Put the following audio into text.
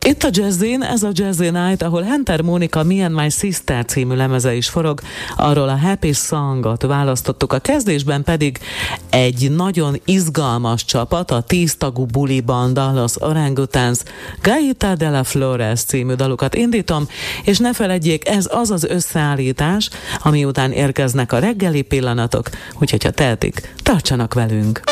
Itt a Jazzin, ez a Jazzy Night, ahol Hunter Mónika Me and My Sister című lemeze is forog, arról a Happy Songot választottuk, a kezdésben pedig egy nagyon izgalmas csapat, a 10 tagú buli banda, Los Orangutans, Gaita de la Flores című dalukat indítom, és ne feledjék, ez az az összeállítás, ami után érkeznek a reggeli pillanatok, úgyhogy ha tehetik, tartsanak velünk!